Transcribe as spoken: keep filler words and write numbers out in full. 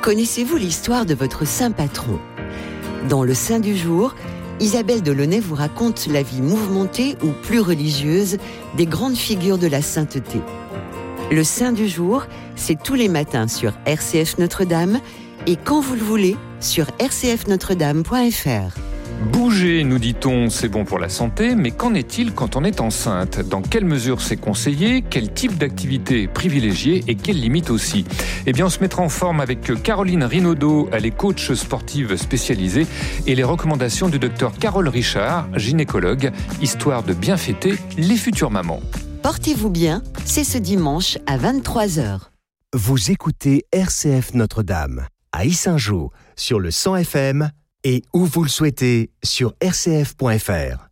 Connaissez-vous l'histoire de votre saint patron ? Dans le Saint du jour, Isabelle Delaunay vous raconte la vie mouvementée ou plus religieuse des grandes figures de la sainteté. Le Saint du jour, c'est tous les matins sur R C F Notre-Dame et quand vous le voulez sur r c f notre dame point f r. Bouger, nous dit-on, c'est bon pour la santé, mais qu'en est-il quand on est enceinte ? Dans quelle mesure c'est conseillé ? Quel type d'activité privilégiée et quelles limites aussi ? Eh bien, on se mettra en forme avec Caroline Rinaudot, elle est coach sportive spécialisée, et les recommandations du docteur Carole Richard, gynécologue, histoire de bien fêter les futures mamans. Portez-vous bien, c'est ce dimanche à vingt-trois heures. Vous écoutez R C F Notre-Dame, à Yssingeaux, sur le cent F M, et où vous le souhaitez, sur r c f point f r.